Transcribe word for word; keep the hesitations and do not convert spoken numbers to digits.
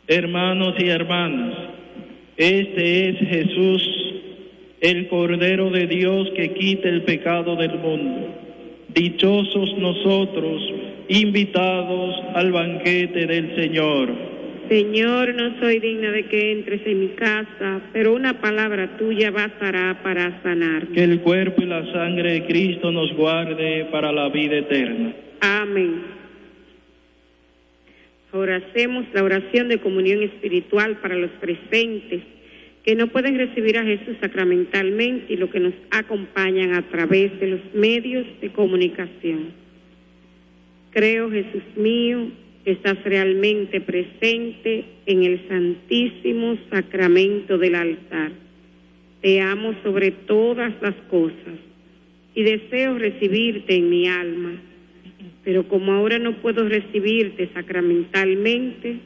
Hermanos y hermanas, este es Jesús, el Cordero de Dios que quita el pecado del mundo. Dichosos nosotros, invitados al banquete del Señor. Señor, no soy digna de que entres en mi casa, pero una palabra tuya bastará para sanarme. Que el cuerpo y la sangre de Cristo nos guarde para la vida eterna. Amén. Ahora hacemos la oración de comunión espiritual para los presentes que no pueden recibir a Jesús sacramentalmente y los que nos acompañan a través de los medios de comunicación. Creo, Jesús mío, que estás realmente presente en el santísimo sacramento del altar. Te amo sobre todas las cosas y deseo recibirte en mi alma, pero como ahora no puedo recibirte sacramentalmente,